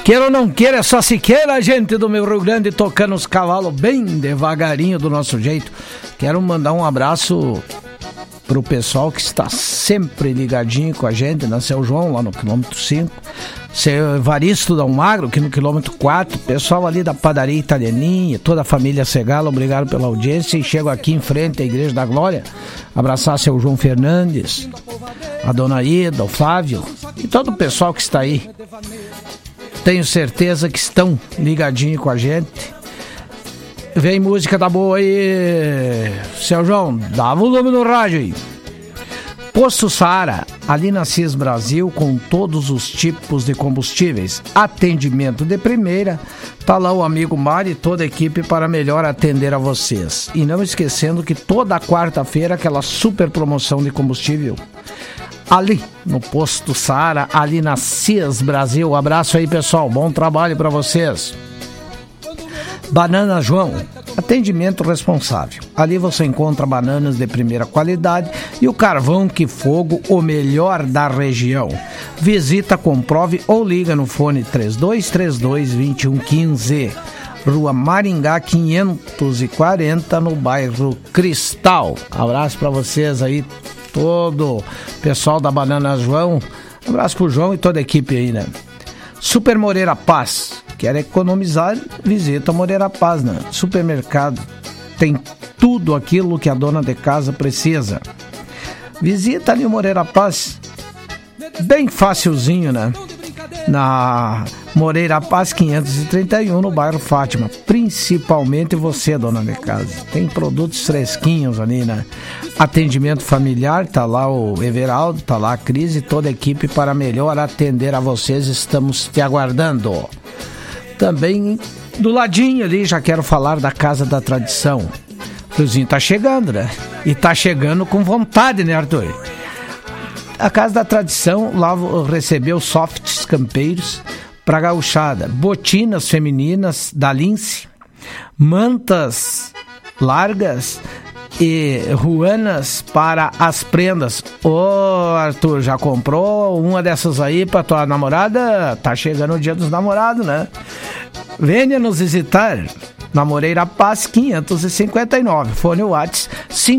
Queira ou não queira, é só se queira, gente do meu Rio Grande, tocando os cavalos bem devagarinho do nosso jeito. Quero mandar um abraço pro pessoal que está sempre ligadinho com a gente, na Seu João, lá no quilômetro 5. Seu Evaristo da Magro, aqui no quilômetro 4. Pessoal ali da padaria Italianinha, toda a família Segala, obrigado pela audiência. E chego aqui em frente à Igreja da Glória, abraçar seu João Fernandes, a dona Ida, o Flávio e todo o pessoal que está aí. Tenho certeza que estão ligadinhos com a gente. Vem música da boa aí, seu João, dá volume no rádio aí. Posto Saara, ali na CIS Brasil, com todos os tipos de combustíveis. Atendimento de primeira. Tá lá o amigo Mário e toda a equipe para melhor atender a vocês. E não esquecendo que toda quarta-feira aquela super promoção de combustível ali no Posto Saara, ali na CIS Brasil. Abraço aí, pessoal, bom trabalho para vocês. Banana João, atendimento responsável. Ali você encontra bananas de primeira qualidade e o carvão Que Fogo, o melhor da região. Visita, comprove ou liga no fone 3232-2115. Rua Maringá 540, no bairro Cristal. Abraço para vocês aí, todo o pessoal da Banana João. Abraço pro João e toda a equipe aí, né? Super Moreira Paz. Quer economizar? Visita Moreira Paz, né? Supermercado. Tem tudo aquilo que a dona de casa precisa. Visita ali o Moreira Paz. Bem facilzinho, né? Na Moreira Paz 531, no bairro Fátima. Principalmente você, dona de casa. Tem produtos fresquinhos ali, né? Atendimento familiar, tá lá o Everaldo, tá lá a Cris e toda a equipe para melhor atender a vocês. Estamos te aguardando. Também do ladinho ali, já quero falar da Casa da Tradição. O friozinho tá chegando, né? E tá chegando com vontade, né, Arthur? A Casa da Tradição lá recebeu softs campeiros para gauchada, botinas femininas da Lince, mantas largas e ruanas para as prendas. Ô, Arthur, já comprou uma dessas aí para tua namorada? Tá chegando o dia dos namorados, né? Venha nos visitar na Moreira Paz 559, fone WhatsApp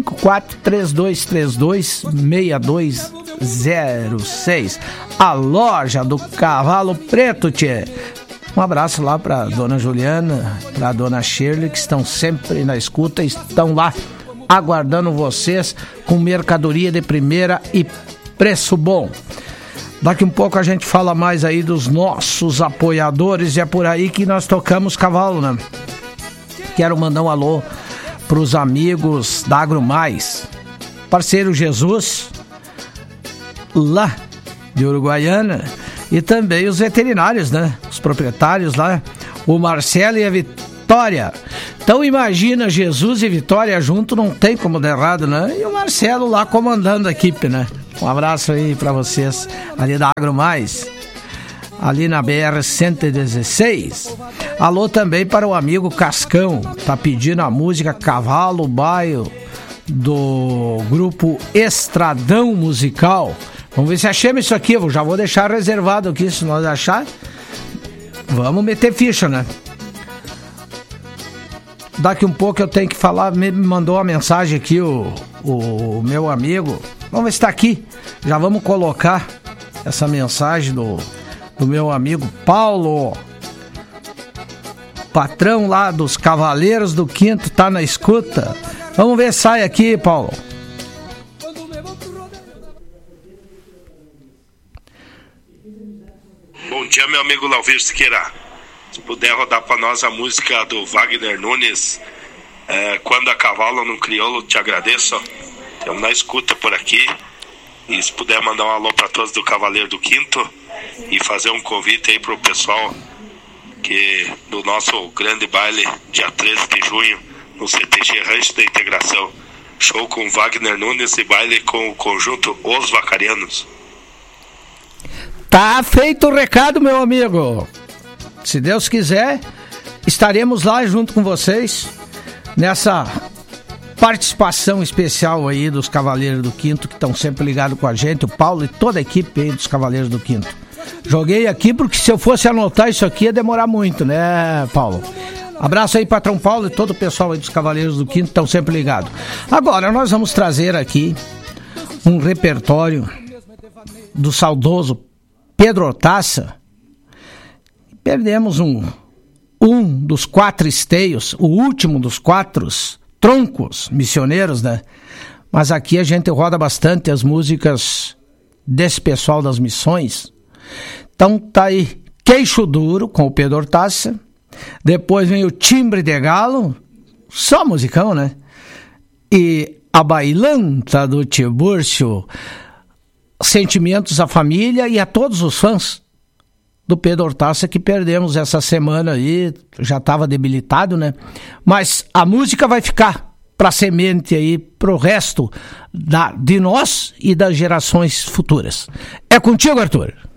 5432326206. A loja do Cavalo Preto, tchê. Um abraço lá pra dona Juliana, pra dona Shirley, que estão sempre na escuta, estão lá aguardando vocês com mercadoria de primeira e preço bom. Daqui um pouco a gente fala mais aí dos nossos apoiadores e é por aí que nós tocamos cavalo, né? Quero mandar um alô pros amigos da AgroMais, parceiro Jesus, lá de Uruguaiana, e também os veterinários, né? Os proprietários lá, o Marcelo e a Vitória. Então imagina, Jesus e Vitória junto, não tem como dar errado, né? E o Marcelo lá comandando a equipe, né? Um abraço aí pra vocês ali da AgroMais, ali na BR-116. Alô também para o amigo Cascão, tá pedindo a música Cavalo Baio do grupo Estradão Musical. Vamos ver se achamos isso aqui, eu já vou deixar reservado aqui, se nós achar, vamos meter ficha, né? Daqui um pouco eu tenho que falar, me mandou uma mensagem aqui o meu amigo, vamos ver se está aqui, já vamos colocar essa mensagem do meu amigo Paulo, patrão lá dos Cavaleiros do Quinto, tá na escuta. Vamos ver se sai aqui, Paulo. Bom dia, meu amigo Lauvir Siqueira. Se puder rodar para nós a música do Wagner Nunes, Quando a Cavalo no Crioulo, te agradeço. Estamos na escuta por aqui. E se puder mandar um alô para todos do Cavaleiro do Quinto e fazer um convite aí pro pessoal que do nosso grande baile, dia 13 de junho, no CTG Rancho da Integração. Show com Wagner Nunes e baile com o conjunto Os Vacarianos. Tá feito o recado, meu amigo. Se Deus quiser, estaremos lá junto com vocês nessa participação especial aí dos Cavaleiros do Quinto, que estão sempre ligados com a gente, o Paulo e toda a equipe aí dos Cavaleiros do Quinto. Joguei aqui porque se eu fosse anotar isso aqui ia demorar muito, né, Paulo? Abraço aí, patrão Paulo, e todo o pessoal aí dos Cavaleiros do Quinto estão sempre ligados. Agora nós vamos trazer aqui um repertório do saudoso Pedro Hortaça. Perdemos um dos 4 esteios, o último dos 4 troncos missioneiros, né? Mas aqui a gente roda bastante as músicas desse pessoal das missões. Então tá aí Queixo Duro com o Pedro Hortaça. Depois vem o Timbre de Galo, só musicão, né? E a Bailanta do Tiburcio. Sentimentos à família e a todos os fãs do Pedro Hortaça que perdemos essa semana aí, já estava debilitado, né? Mas a música vai ficar para semente aí, pro resto de nós e das gerações futuras. É contigo, Arthur.